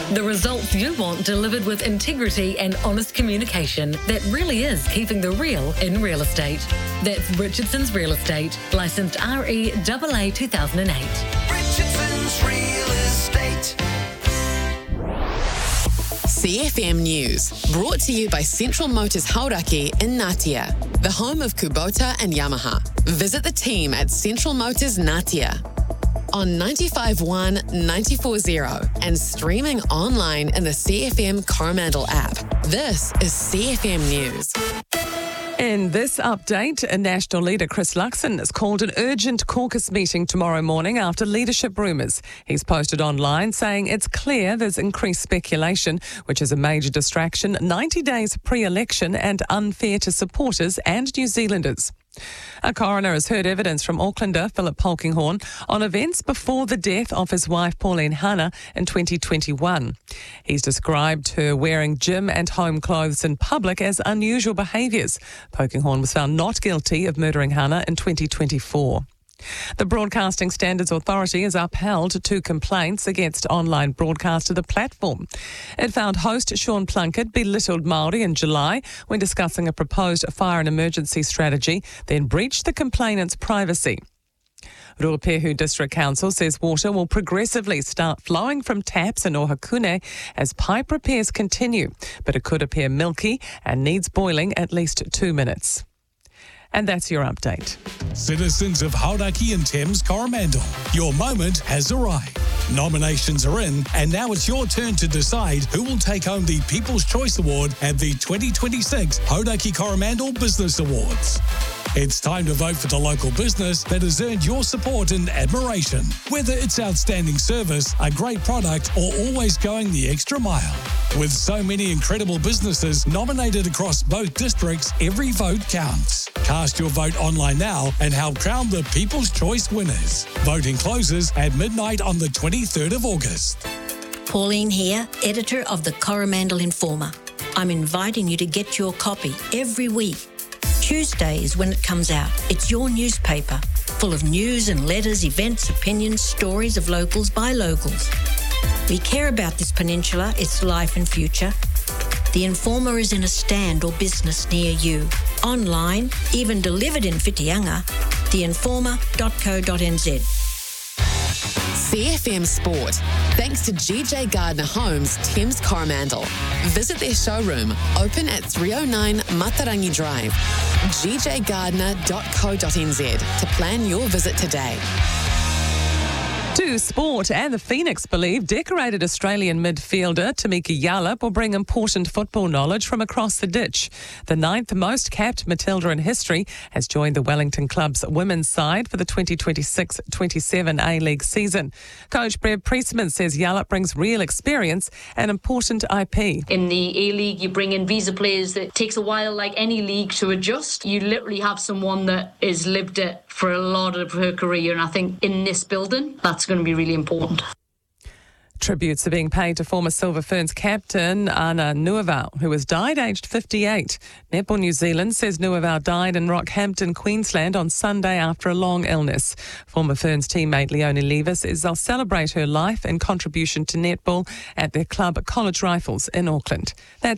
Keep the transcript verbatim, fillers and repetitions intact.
The results you want delivered with integrity and honest communication that really is keeping the real in real estate. That's Richardson's Real Estate, licensed R E A A two thousand eight. Richardson's Real Estate. C F M News, brought to you by Central Motors Hauraki in Ngatea, the home of Kubota and Yamaha. Visit the team at Central Motors Ngatea on ninety-five point one, ninety-four point zero and streaming online in the C F M Coromandel app. This is C F M News. In this update, National leader Chris Luxon has called an urgent caucus meeting tomorrow morning after leadership rumours. He's posted online saying it's clear there's increased speculation, which is a major distraction ninety days pre-election and unfair to supporters and New Zealanders. A coroner has heard evidence from Aucklander Philip Polkinghorne on events before the death of his wife Pauline Hanna in twenty twenty-one. He's described her wearing gym and home clothes in public as unusual behaviours. Polkinghorne was found not guilty of murdering Hanna in twenty twenty-four. The Broadcasting Standards Authority has upheld two complaints against online broadcaster The Platform. It found host Sean Plunkett belittled Māori in July when discussing a proposed fire and emergency strategy, then breached the complainant's privacy. Ruapehu District Council says water will progressively start flowing from taps in Ohakune as pipe repairs continue, but it could appear milky and needs boiling at least two minutes. And that's your update. Citizens of Hauraki and Thames Coromandel, your moment has arrived. Nominations are in, and now it's your turn to decide who will take home the People's Choice Award at the twenty twenty-six Hauraki Coromandel Business Awards. It's time to vote for the local business that has earned your support and admiration. Whether it's outstanding service, a great product, or always going the extra mile. With so many incredible businesses nominated across both districts, every vote counts. Cast your vote online now and help crown the People's Choice winners. Voting closes at midnight on the twenty-third of August. Pauline here, editor of the Coromandel Informer. I'm inviting you to get your copy every week. Tuesday is when it comes out. It's your newspaper, full of news and letters, events, opinions, stories of locals by locals. We care about this peninsula, its life and future. The Informer is in a stand or business near you. Online, even delivered in Whitianga, the informer dot co dot n z. C F M Sport, thanks to G J Gardner Homes, Thames Coromandel. Visit their showroom, open at three oh nine Matarangi Drive, g j gardner dot co dot n z to plan your visit today. To sport, and the Phoenix believe decorated Australian midfielder Tamika Yallop will bring important football knowledge from across the ditch. The ninth most capped Matilda in history has joined the Wellington Club's women's side for the twenty twenty-six twenty-seven A-League season. Coach Bev Priestman says Yallop brings real experience and important I P. In the A-League, you bring in visa players that takes a while, like any league, to adjust. You literally have someone that has lived it for a lot of her career, and I think in this building, that's going to be really important. Tributes are being paid to former Silver Ferns captain Ana Nuavau, who has died aged fifty-eight. Netball New Zealand says Nuavau died in Rockhampton, Queensland on Sunday after a long illness. Former Ferns teammate Leonie Lever says they'll celebrate her life and contribution to netball at their club College Rifles in Auckland. That's